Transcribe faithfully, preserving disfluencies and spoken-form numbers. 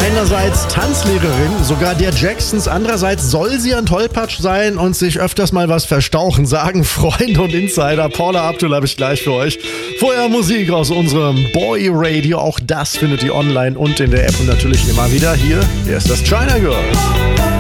Einerseits Tanzlehrerin, sogar der Jacksons. Andererseits soll sie ein Tollpatsch sein und sich öfters mal was verstauchen, sagen Freunde und Insider. Paula Abdul habe ich gleich für euch. Vorher Musik aus unserem Boy Radio. Auch das findet ihr online und in der App und natürlich immer wieder hier. Hier ist das China Girl.